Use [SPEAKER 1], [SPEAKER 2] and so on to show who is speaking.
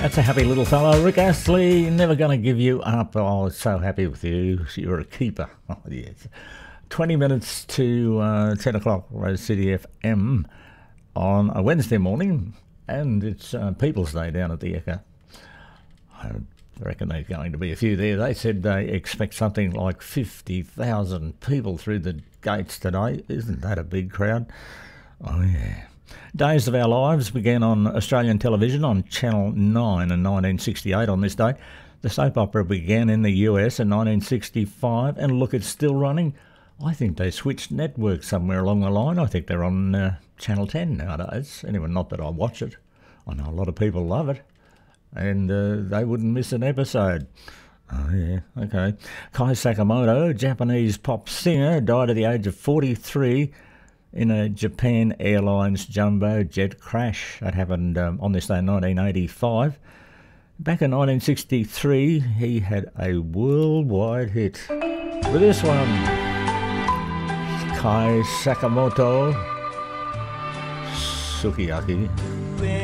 [SPEAKER 1] That's a happy little fellow. Rick Astley, never going to give you up. Oh, so happy with you. You're a keeper. Oh, yes. 20 minutes to 10 o'clock, Rose City FM on a Wednesday morning, and it's People's Day down at the Ekka. I reckon there's going to be a few there. They said they expect something like 50,000 people through the gates today. Isn't that a big crowd? Oh, yeah. Days of Our Lives began on Australian television on Channel 9 in 1968 on this day. The soap opera began in the US in 1965, and look, it's still running. I think they switched networks somewhere along the line. I think they're on Channel 10 nowadays. Anyway, not that I watch it. I know a lot of people love it, and they wouldn't miss an episode. Oh, yeah, okay. Kai Sakamoto, Japanese pop singer, died at the age of 43 in a Japan Airlines jumbo jet crash. That happened on this day in 1985. Back in 1963, he had a worldwide hit with this one. Kai Sakamoto, Sukiyaki.